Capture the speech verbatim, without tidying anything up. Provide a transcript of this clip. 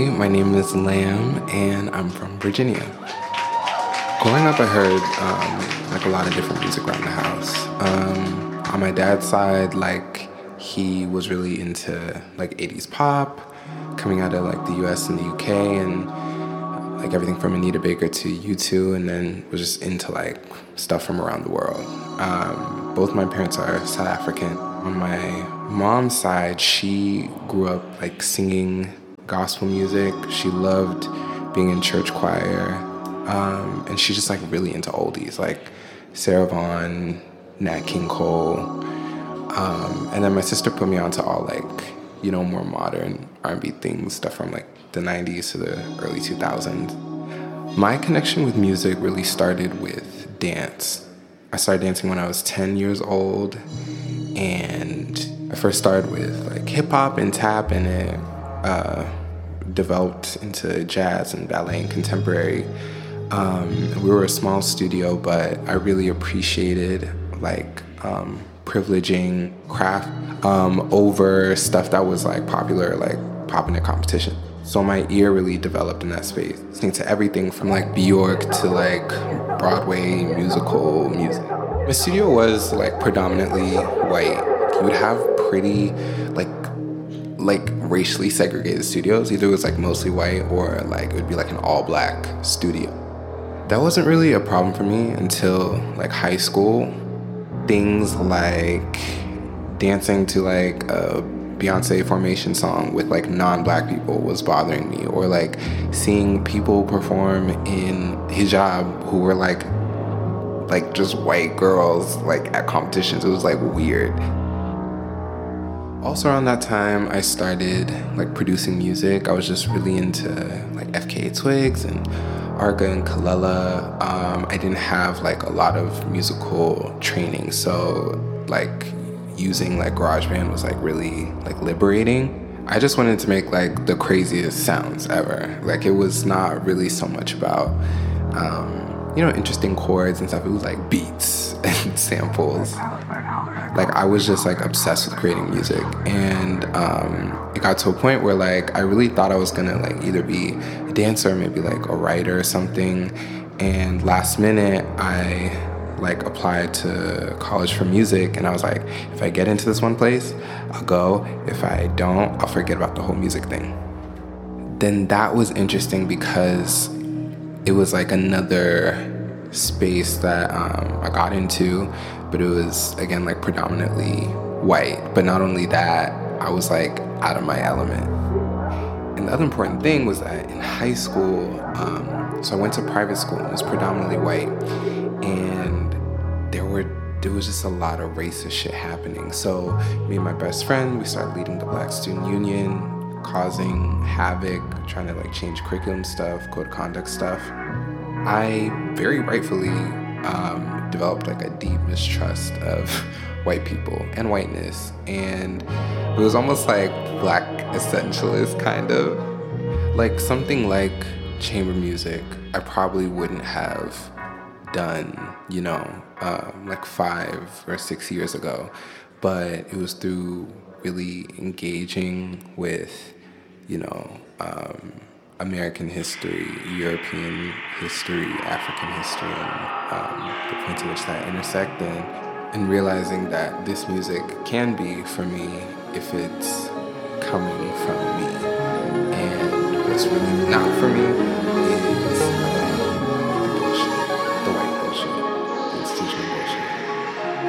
My name is Lamb, and I'm from Virginia. Growing up, I heard um, like a lot of different music around the house. Um, on my dad's side, like he was really into like eighties pop, coming out of like the U S and the U K, and like everything from Anita Baker to U two, and then was just into like stuff from around the world. Um, both my parents are South African. On my mom's side, she grew up like singing gospel music. She loved being in church choir, um, and she's just like really into oldies, like Sarah Vaughan, Nat King Cole, um, and then my sister put me onto all like, you know, more modern R and B things, stuff from like the nineties to the early two thousands. My connection with music really started with dance. I started dancing when I was ten years old, and I first started with like hip hop and tap, and it uh, developed into jazz and ballet and contemporary. Um, we were a small studio, but I really appreciated like um, privileging craft um, over stuff that was like popular, like popping in competition. So my ear really developed in that space, listening to everything from like Bjork to like Broadway musical music. My studio was like predominantly white. You would have pretty like like racially segregated studios. Either it was like mostly white or like it would be like an all black studio. That wasn't really a problem for me until like high school. Things like dancing to like a Beyonce Formation song with like non-black people was bothering me, or like seeing people perform in hijab who were like like just white girls like at competitions. It was like weird. Also around that time, I started like producing music. I was just really into like F K A Twigs and Arga and Kalela. Um, I didn't have like a lot of musical training, so like using like GarageBand was like really like liberating. I just wanted to make like the craziest sounds ever. Like it was not really so much about um, you know, interesting chords and stuff. It was like beats and samples. Like I was just like obsessed with creating music, and um, it got to a point where like I really thought I was gonna like either be a dancer or maybe like a writer or something. And last minute, I like applied to college for music, and I was like, if I get into this one place, I'll go. If I don't, I'll forget about the whole music thing. Then that was interesting because it was like another space that um, I got into, but it was again like predominantly white. But not only that, I was like out of my element. And the other important thing was that in high school, um, so I went to private school, and it was predominantly white, and there were there was just a lot of racist shit happening. So me and my best friend, we started leading the Black Student Union, causing havoc, trying to like change curriculum stuff, code of conduct stuff. I very rightfully um, developed like a deep mistrust of white people and whiteness, and it was almost like black essentialist kind of. Like something like chamber music, I probably wouldn't have done, you know, um, like five or six years ago, but it was through really engaging with, you know, um, American history, European history, African history, and um, the point to which that intersect, and, and realizing that this music can be for me if it's coming from me, and what's really not for me